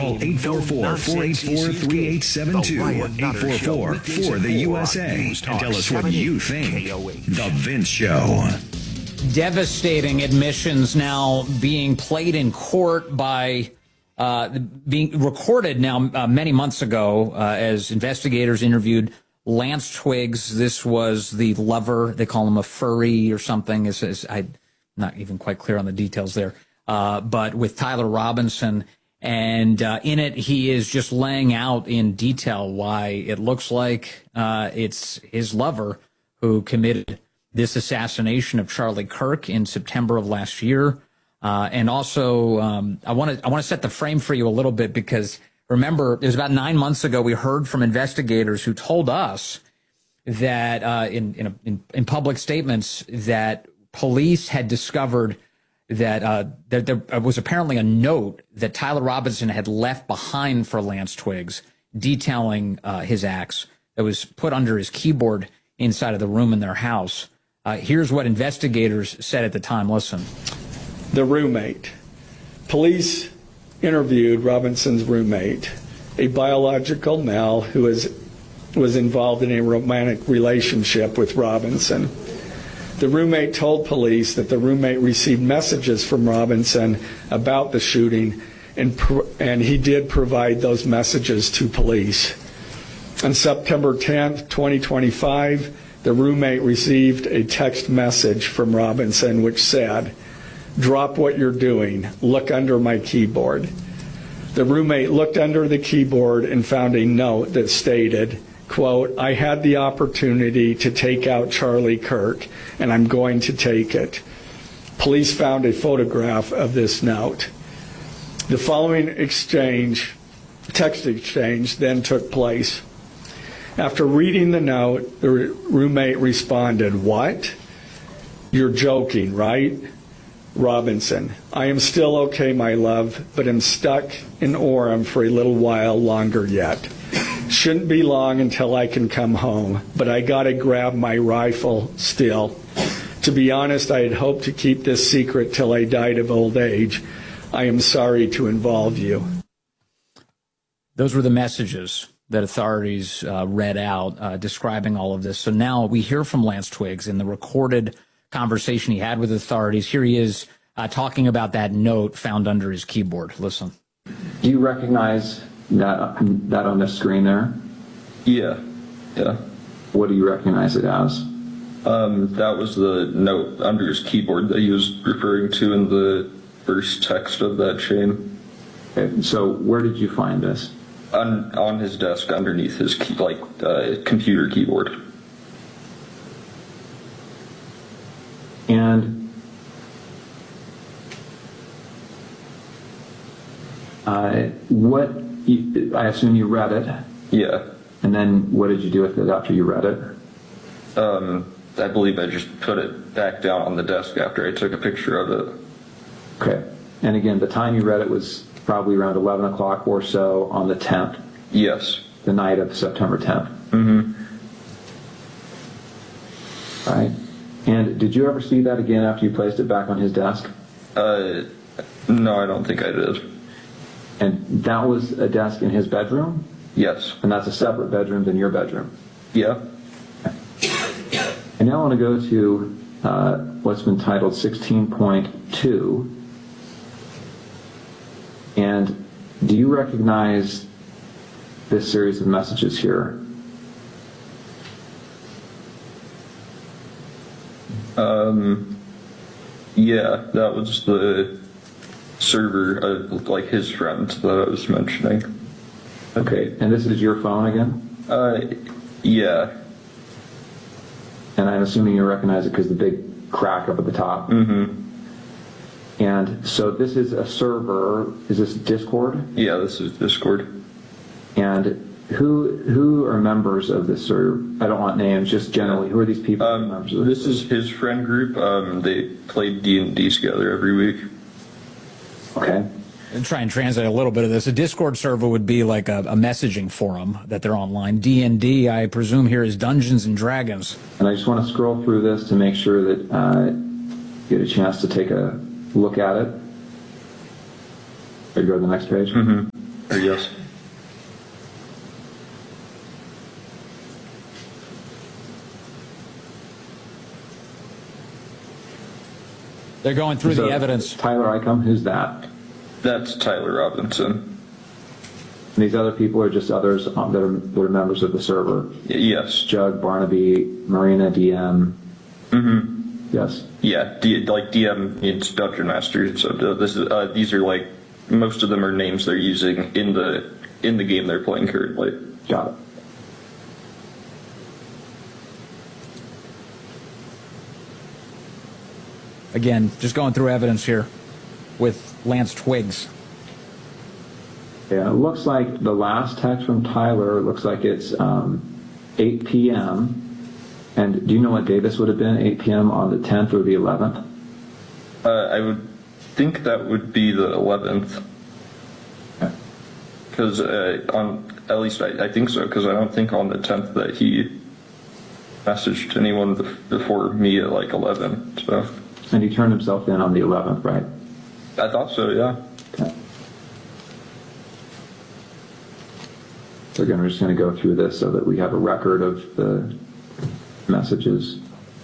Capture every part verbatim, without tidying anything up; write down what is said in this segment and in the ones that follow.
Call eight four four, four eight four, three eight seven two, eight four four, four the U S A, and tell us what you think. The Vince Show. Devastating admissions now being played in court by, uh, being recorded now uh, many months ago uh, as investigators interviewed Lance Twiggs. This was the lover. They call him a furry or something. It's, it's, I'm not even quite clear on the details there. Uh, but with Tyler Robinson. And uh, in it, he is just laying out in detail why it looks like uh, it's his lover who committed this assassination of Charlie Kirk in September of last year. Uh, and also, um, I want to I want to set the frame for you a little bit, because remember, it was about nine months ago we heard from investigators who told us that uh, in, in, in in public statements that police had discovered that uh, there, there was apparently a note that Tyler Robinson had left behind for Lance Twiggs detailing uh, his acts that was put under his keyboard inside of the room in their house. Uh, here's what investigators said at the time. Listen. The roommate. Police interviewed Robinson's roommate, a biological male who was, was involved in a romantic relationship with Robinson. The roommate told police that the roommate received messages from Robinson about the shooting, and, and he did provide those messages to police. On September tenth, twenty twenty-five, the roommate received a text message from Robinson which said, "Drop what you're doing. Look under my keyboard." The roommate looked under the keyboard and found a note that stated, quote, "I had the opportunity to take out Charlie Kirk, and I'm going to take it." Police found a photograph of this note. The following exchange, text exchange, then took place. After reading the note, the roommate responded, "What? You're joking, right?" Robinson: "I am still okay, my love, but am stuck in Orem for a little while longer yet. Shouldn't be long until I can come home, but I gotta grab my rifle still. To be honest, I had hoped to keep this secret till I died of old age. I am sorry to involve you." Those were the messages that authorities uh, read out uh, describing all of this. So now we hear from Lance Twiggs in the recorded conversation he had with authorities. Here he is uh, talking about that note found under his keyboard. Listen. Do you recognize that that on the screen there? Yeah, yeah. What do you recognize it as? Um, that was the note under his keyboard that he was referring to in the first text of that chain. Okay, so where did you find this? On on his desk underneath his key, like uh, computer keyboard. And uh, what? You, I assume you read it. Yeah. And then what did you do with it after you read it? Um, I believe I just put it back down on the desk after I took a picture of it. Okay. And again, the time you read it was probably around eleven o'clock or so on the tenth. Yes. The night of September tenth. Mm-hmm. Right. And did you ever see that again after you placed it back on his desk? Uh, no, I don't think I did. And that was a desk in his bedroom? Yes. And that's a separate bedroom than your bedroom? Yeah. And now I want to go to uh, what's been titled sixteen point two. And do you recognize this series of messages here? Um, yeah, that was the server, uh, like his friend that I was mentioning. Okay, and this is your phone again? Uh, yeah. And I'm assuming you recognize it because the big crack up at the top. Mm-hmm. And so this is a server. Is this Discord? Yeah, this is Discord. And who who are members of this server? I don't want names, just generally. Who are these people? Um, members of this this is his friend group. Um, they played D and D together every week. Okay. And try and translate a little bit of this. A Discord server would be like a, a messaging forum that they're online. D and D, I presume here is Dungeons and Dragons. And I just want to scroll through this to make sure that uh, you get a chance to take a look at it. Or go to the next page. Mm-hmm. Or yes. They're going through So, the evidence. Tyler Icum, who's that? That's Tyler Robinson. And these other people are just others um, that are, that are members of the server. Y- yes. Jug, Barnaby, Marina, D M. Mm-hmm. Yes. Yeah, D, like D M means Dungeon Master. So this is, uh, these are like, most of them are names they're using in the in the game they're playing currently. Got it. Again, just going through evidence here with Lance Twiggs. Yeah, it looks like the last text from Tyler looks like it's um, eight p m And do you know what day this would have been? eight p m on the tenth or the eleventh? Uh, I would think that would be the eleventh. Okay. Because uh, on, at least I, I think so, because I don't think on the tenth that he messaged anyone before me at like eleven. So And he turned himself in on the eleventh, right? I thought so, yeah. Okay. So again, we're just going to go through this so that we have a record of the messages.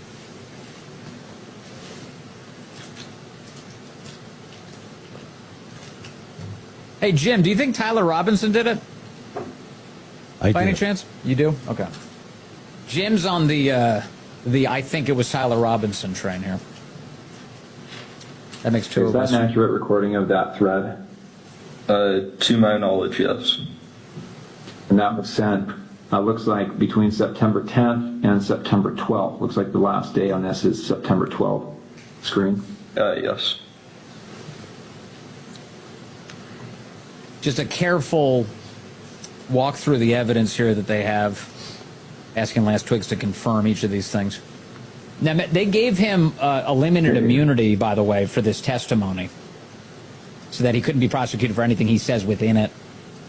Hey, Jim, do you think Tyler Robinson did it? I By do. any chance? You do? Okay. Jim's on the, uh, the I think it was Tyler Robinson train here. That makes two Is of that us. an accurate recording of that thread? Uh, to my knowledge, yes. And that was sent, uh, looks like between September tenth and September twelfth. Looks like the last day on this is September twelfth. Screen? Uh, yes. Just a careful walk through the evidence here that they have, asking Lance Twiggs to confirm each of these things. Now, they gave him uh, a limited immunity, by the way, for this testimony, so that he couldn't be prosecuted for anything he says within it.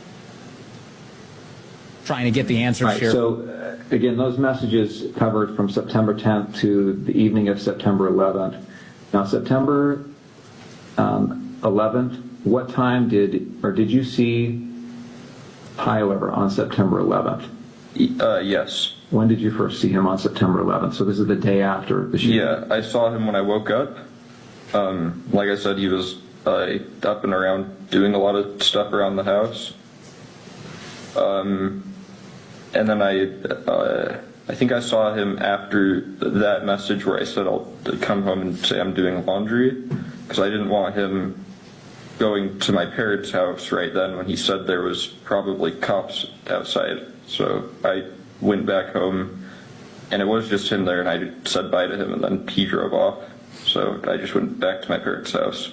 Trying to get the answers Right, here. so uh, again, those messages covered from September tenth to the evening of September eleventh. Now, September um, eleventh, what time did, or did you see Tyler on September eleventh? Uh, yes. When did you first see him on September eleventh? So this is the day after the shooting. Yeah, I saw him when I woke up. Um, like I said, he was uh, up and around doing a lot of stuff around the house. Um, and then I, uh, I think I saw him after that message where I said I'll come home and say I'm doing laundry, because I didn't want him going to my parents' house right then when he said there was probably cops outside. So I went back home, and it was just him there, and I said bye to him, and then he drove off. So I just went back to my parents' house.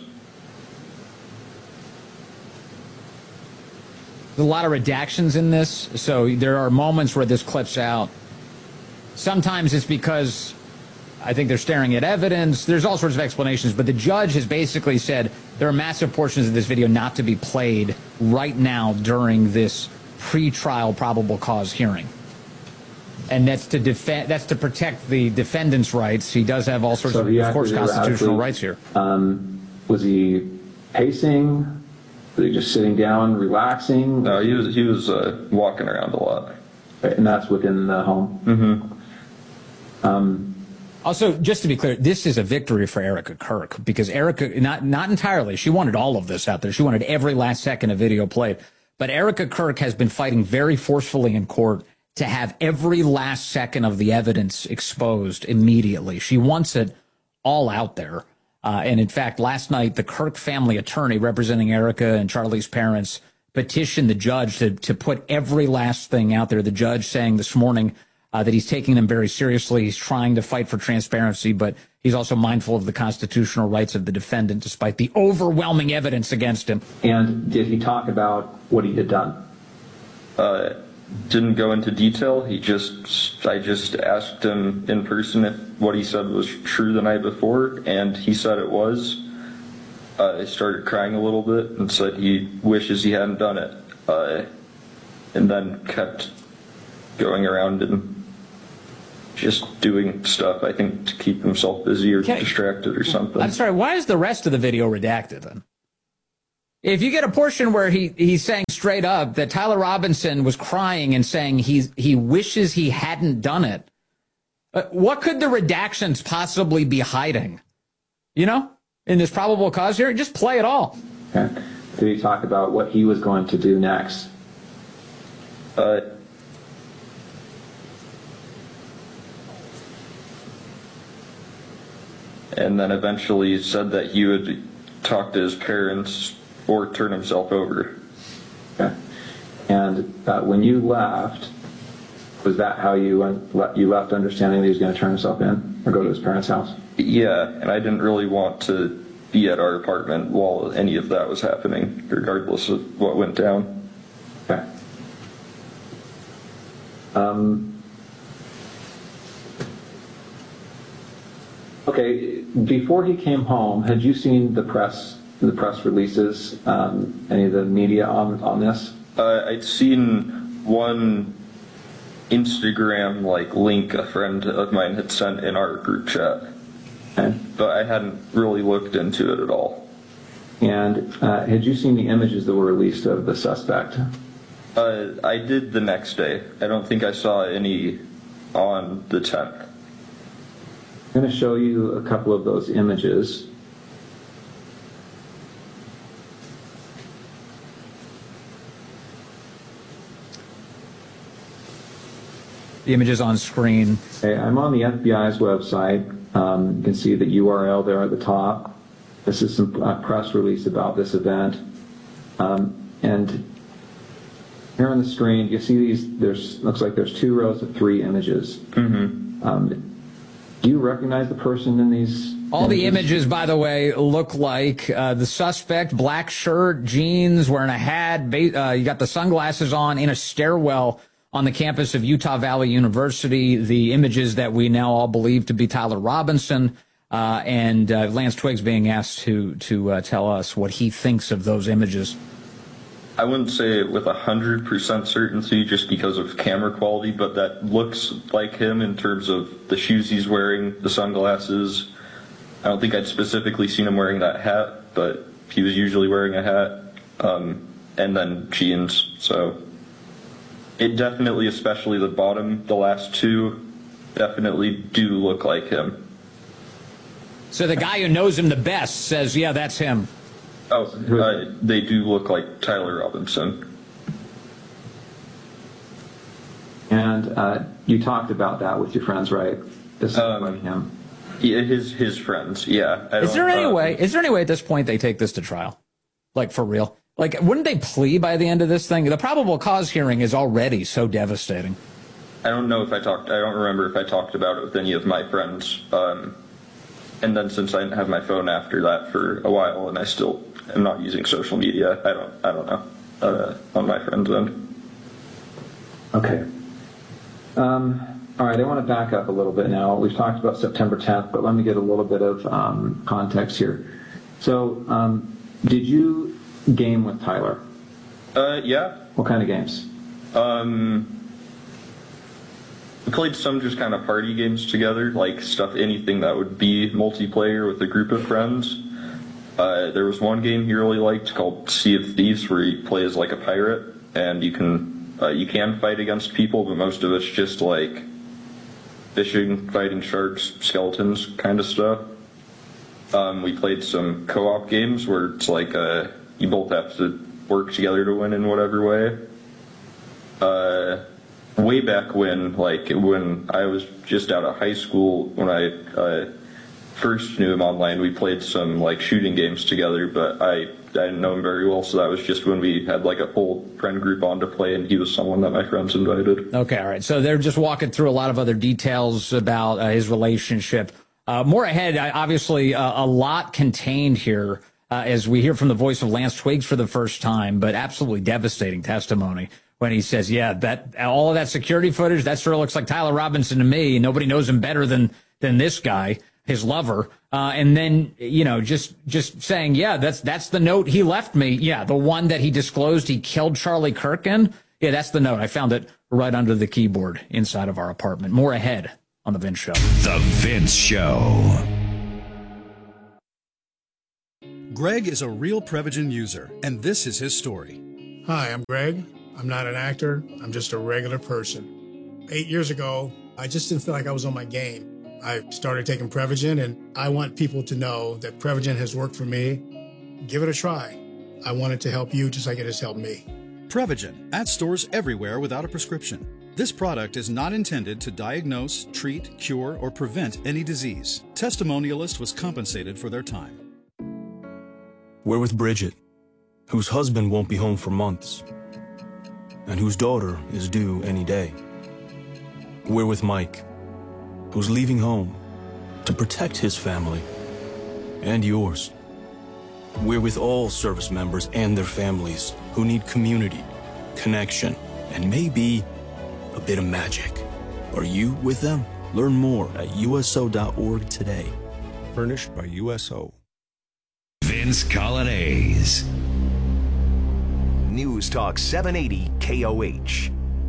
There's a lot of redactions in this, so there are moments where this clips out. Sometimes it's because I think they're staring at evidence. There's all sorts of explanations, but the judge has basically said there are massive portions of this video not to be played right now during this pre-trial probable cause hearing. And that's to defend, that's to protect the defendant's rights. He does have all sorts So of, he of course, acted constitutional erratically. rights here. Um, was he pacing? Was he just sitting down, relaxing? No, he was he was uh, walking around a lot. And that's within the home? Mm-hmm. Um, Also, just to be clear, this is a victory for Erica Kirk, because Erica, not not entirely, she wanted all of this out there. She wanted every last second of video played. But Erica Kirk has been fighting very forcefully in court to have every last second of the evidence exposed immediately. She wants it all out there. Uh, and in fact, last night, the Kirk family attorney representing Erica and Charlie's parents petitioned the judge to, to put every last thing out there. The judge saying this morning uh, that he's taking them very seriously. He's trying to fight for transparency, but he's also mindful of the constitutional rights of the defendant, despite the overwhelming evidence against him. and did he talk about what he had done? Uh, didn't go into detail. He just, I just asked him in person if what he said was true the night before, and he said it was. Uh, he started crying a little bit and said he wishes he hadn't done it, uh, and then kept going around and just doing stuff, I think, to keep himself busy or Can I- distracted or something. I'm sorry, why is the rest of the video redacted then? if you get a portion where he, he's saying straight up that Tyler Robinson was crying and saying he's, he wishes he hadn't done it, uh, what could the redactions possibly be hiding? You know, in this probable cause hearing, just play it all. Okay. Did he talk about what he was going to do next? Uh, and then eventually said that he would talk to his parents or turn himself over. Okay. And uh, when you left, was that how you went, you left understanding that he was going to turn himself in or go to his parents' house? Yeah, and I didn't really want to be at our apartment while any of that was happening, regardless of what went down. Okay. Um, okay, before he came home, had you seen the press, the press releases, um, any of the media on, on this? Uh, I'd seen one Instagram like link a friend of mine had sent in our group chat. Okay. But I hadn't really looked into it at all. And uh, had you seen the images that were released of the suspect? Uh, I did the next day. I don't think I saw any on the tenth. I'm going to show you a couple of those images. The images on screen. Okay, I'm on the F B I's website. Um, you can see the U R L there at the top. This is some uh, press release about this event. Um, and here on the screen, you see these, there's, looks like there's two rows of three images. Mm-hmm. Um, do you recognize the person in these? All images? the images, by the way, look like uh, the suspect, black shirt, jeans, wearing a hat. Uh, you got the sunglasses on in a stairwell on the campus of Utah Valley University. The images that we now all believe to be Tyler Robinson, uh, and uh, Lance Twiggs being asked to to uh, tell us what he thinks of those images. I wouldn't say it with one hundred percent certainty just because of camera quality, but that looks like him in terms of the shoes he's wearing, the sunglasses. I don't think I'd specifically seen him wearing that hat, but he was usually wearing a hat, um, and then jeans, so it definitely, especially the bottom, the last two, definitely do look like him. So the guy who knows him the best says, yeah, that's him. Oh, uh, they do look like Tyler Robinson. And uh, you talked about that with your friends, right? This is Um, like him. Yeah, his his friends, yeah. I Is there don't- any uh, way? Is there any way at this point they take this to trial, like for real? Like, wouldn't they plea by the end of this thing? The probable cause hearing is already so devastating. I don't know if I talked, I don't remember if I talked about it with any of my friends. Um, and then since I didn't have my phone after that for a while and I still am not using social media, I don't, I don't know, uh, on my friends' end. Okay. Um, all right, I want to back up a little bit now. We've talked about September tenth, but let me get a little bit of um, context here. So, um, did you game with Tyler? Uh, yeah. What kind of games? Um, we played some just kind of party games together, like stuff, anything that would be multiplayer with a group of friends. Uh, there was one game he really liked called Sea of Thieves, where you play as like a pirate, and you can uh, you can fight against people, but most of it's just like fishing, fighting sharks, skeletons, kind of stuff. Um, we played some co-op games where it's like uh, you both have to work together to win in whatever way. Uh, way back when, like when I was just out of high school, when I uh, first knew him online, we played some like shooting games together, but I, I didn't know him very well, so that was just when we had like a whole friend group on to play, and he was someone that my friends invited. Okay, all right. So they're just walking through a lot of other details about uh, his relationship. Uh, more ahead, obviously, uh, a lot contained here uh, as we hear from the voice of Lance Twiggs for the first time, but absolutely devastating testimony when he says, yeah, that all of that security footage, that sort of looks like Tyler Robinson to me. Nobody knows him better than than this guy, his lover. Uh, and then, you know, just just saying, yeah, that's that's the note he left me. Yeah, the one that he disclosed he killed Charlie Kirk in. Yeah, that's the note. I found it right under the keyboard inside of our apartment. More ahead on The Vince Show. The Vince Show. Greg is a real Prevagen user, and this is his story. Hi, I'm Greg. I'm not an actor. I'm just a regular person. Eight years ago, I just didn't feel like I was on my game. I started taking Prevagen, and I want people to know that Prevagen has worked for me. Give it a try. I want it to help you just like it has helped me. Prevagen, at stores everywhere without a prescription. This product is not intended to diagnose, treat, cure, or prevent any disease. Testimonialist was compensated for their time. We're with Bridget, whose husband won't be home for months, and whose daughter is due any day. We're with Mike, who's leaving home to protect his family and yours. We're with all service members and their families who need community, connection, and maybe a bit of magic. Are you with them? Learn more at U S O dot org today. Furnished by U S O. Vince Colonnese. News Talk seven eighty K O H.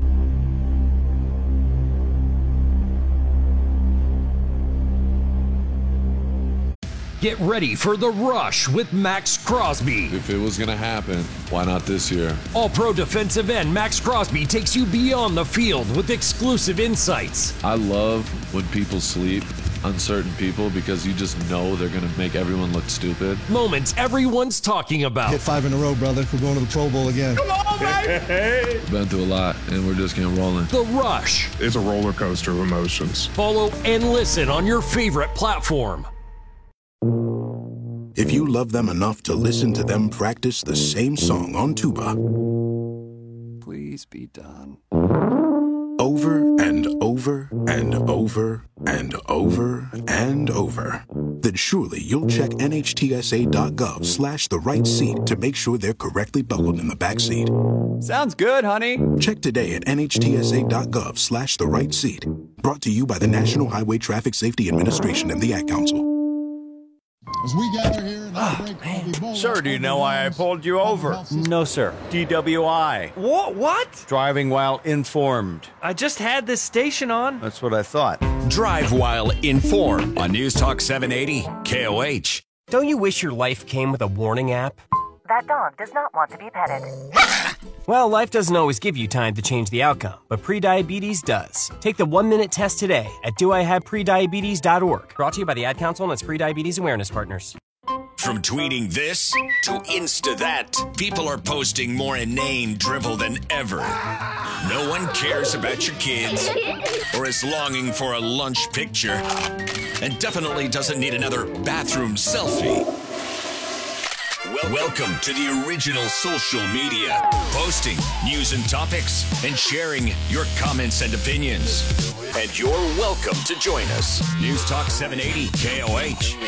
Get ready for The Rush with Max Crosby. If it was going to happen, why not this year? All-pro defensive end Max Crosby takes you beyond the field with exclusive insights. I love when people sleep on certain people because you just know they're going to make everyone look stupid. Moments everyone's talking about. Hit five in a row, brother. We're going to the Pro Bowl again. Come on, baby! Been through a lot, and we're just getting rolling. The Rush. It's a roller coaster of emotions. Follow and listen on your favorite platform. If you love them enough to listen to them practice the same song on tuba, please be done. Over and over and over and over and over, then surely you'll check N H T S A dot gov slash the right seat to make sure they're correctly buckled in the back seat. Sounds good, honey. Check today at N H T S A dot gov slash the right seat. Brought to you by the National Highway Traffic Safety Administration and the Ad Council. As we gather here in our break, man. Sir, do you know why I pulled you over? No, sir. D W I. What? What? Driving while informed. I just had this station on. That's what I thought. Drive while informed on News Talk seven eighty K O H. Don't you wish your life came with a warning app? That dog does not want to be petted. Well, life doesn't always give you time to change the outcome, but prediabetes does. Take the one-minute test today at do I have prediabetes dot org. Brought to you by the Ad Council and its Prediabetes Awareness Partners. From tweeting this to Insta that, people are posting more inane drivel than ever. No one cares about your kids or is longing for a lunch picture and definitely doesn't need another bathroom selfie. Welcome to the original social media, posting news and topics and sharing your comments and opinions. And you're welcome to join us. News Talk seven eighty K O H.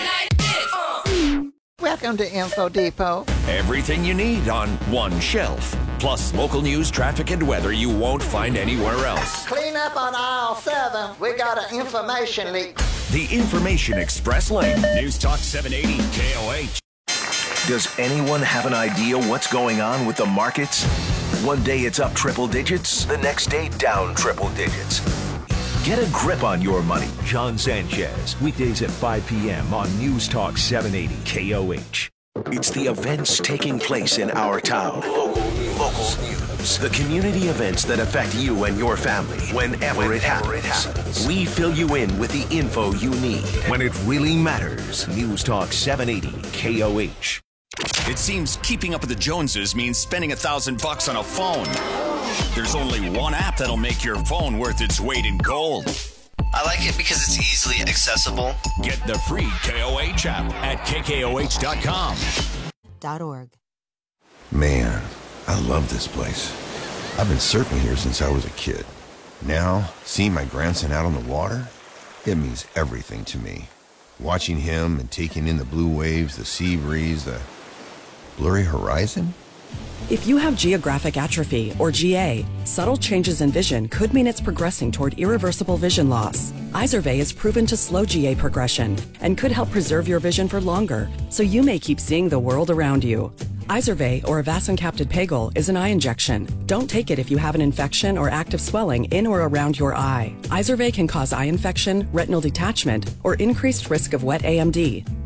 Welcome to Info Depot. Everything you need on one shelf. Plus local news, traffic, and weather you won't find anywhere else. Clean up on aisle seven. We got an information leak. The Information Express Lane. News Talk seven eighty K O H. Does anyone have an idea what's going on with the markets? One day it's up triple digits, the next day down triple digits. Get a grip on your money. John Sanchez, weekdays at five p.m. on News Talk seven eighty K O H. It's the events taking place in our town. Local, local news. The community events that affect you and your family whenever, whenever it, happens. it happens. We fill you in with the info you need when it really matters. News Talk seven eighty K O H. It seems keeping up with the Joneses means spending a thousand bucks on a phone. There's only one app that'll make your phone worth its weight in gold. I like it because it's easily accessible. Get the free K O H app at K K O H dot com. .org. Man, I love this place. I've been surfing here since I was a kid. Now, seeing my grandson out on the water, it means everything to me. Watching him and taking in the blue waves, the sea breeze, the blurry horizon. If you have geographic atrophy, or G A, subtle changes in vision could mean it's progressing toward irreversible vision loss. Izervay is proven to slow G A progression and could help preserve your vision for longer, so you may keep seeing the world around you. Izervay, or avacincaptad pegol, is an eye injection. Don't take it if you have an infection or active swelling in or around your eye. Izervay can cause eye infection, retinal detachment, or increased risk of wet A M D.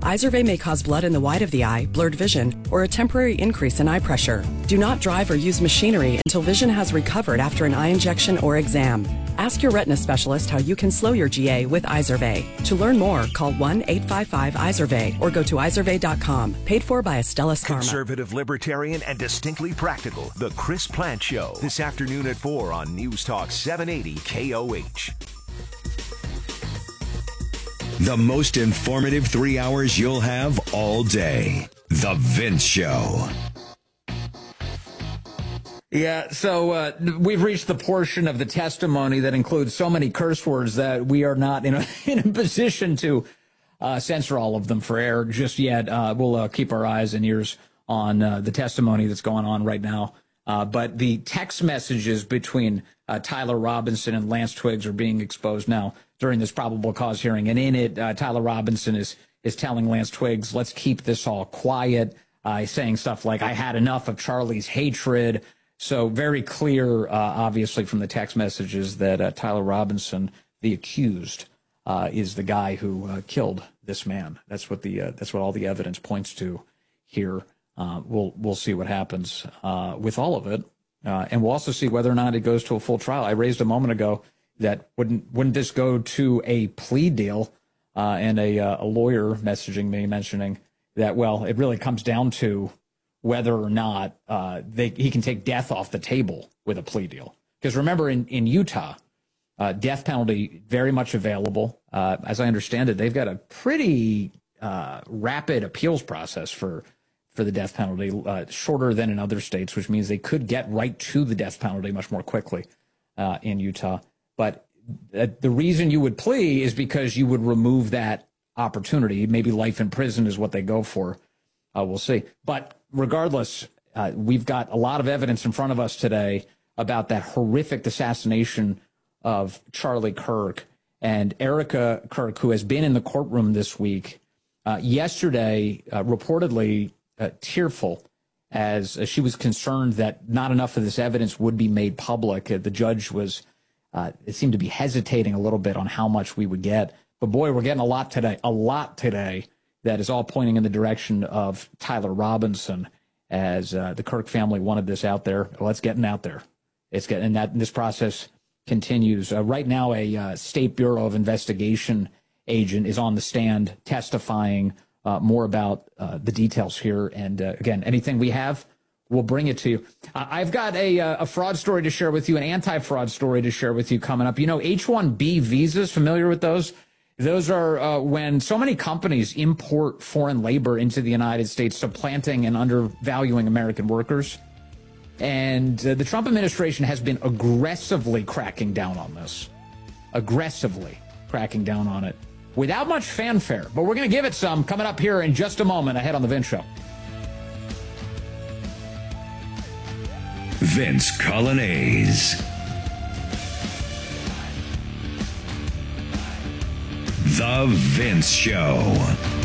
Izervay may cause blood in the white of the eye, blurred vision, or a temporary increase in eye pressure. Do not drive or use machinery until vision has recovered after an eye injection or exam. Ask your retina specialist how you can slow your G A with Izervay. To learn more, call one eight five five Izervay or go to izervay dot com. Paid for by Astellas Pharma. Conservative, libertarian, and distinctly practical. The Chris Plant Show. This afternoon at four on News Talk seven eighty K O H. The most informative three hours you'll have all day. The Vince Show. Yeah, so uh, we've reached the portion of the testimony that includes so many curse words that we are not in a, in a position to uh, censor all of them for air just yet. Uh, we'll uh, keep our eyes and ears on uh, the testimony that's going on right now. Uh, but the text messages between uh, Tyler Robinson and Lance Twiggs are being exposed now during this probable cause hearing. And in it, uh, Tyler Robinson is is telling Lance Twiggs, let's keep this all quiet. Uh, he's saying stuff like, I had enough of Charlie's hatred. So very clear, uh, obviously, from the text messages that uh, Tyler Robinson, the accused, uh, is the guy who uh, killed this man. That's what the uh, that's what all the evidence points to here. Uh, we'll we'll see what happens uh, with all of it, uh, and we'll also see whether or not it goes to a full trial. I raised a moment ago that wouldn't wouldn't this go to a plea deal, uh, and a uh, a lawyer messaging me mentioning that, well, it really comes down to whether or not uh, they, he can take death off the table with a plea deal. Because remember, in, in Utah, uh, death penalty very much available. Uh, as I understand it, they've got a pretty uh, rapid appeals process for for the death penalty, uh, shorter than in other states, which means they could get right to the death penalty much more quickly uh, in Utah. But uh, the reason you would plea is because you would remove that opportunity. Maybe life in prison is what they go for. Uh, we'll see. But regardless, uh, we've got a lot of evidence in front of us today about that horrific assassination of Charlie Kirk. And Erica Kirk, who has been in the courtroom this week, uh, yesterday uh, reportedly uh, tearful as uh, she was concerned that not enough of this evidence would be made public. Uh, the judge was, uh, it seemed to be hesitating a little bit on how much we would get. But boy, we're getting a lot today, a lot today. That is all pointing in the direction of Tyler Robinson, as uh, the Kirk family wanted this out there. Well, it's getting out there. It's getting, and that and this process continues. Uh, right now, a uh, State Bureau of Investigation agent is on the stand testifying uh, more about uh, the details here. And uh, again, anything we have, we'll bring it to you. Uh, I've got a, a fraud story to share with you, an anti-fraud story to share with you coming up. You know, H one B visas, familiar with those? Those are uh, when so many companies import foreign labor into the United States, supplanting and undervaluing American workers. And uh, the Trump administration has been aggressively cracking down on this, aggressively cracking down on it without much fanfare. But we're going to give it some coming up here in just a moment ahead on The Vince Show. Vince Colonnese. The Vince Show.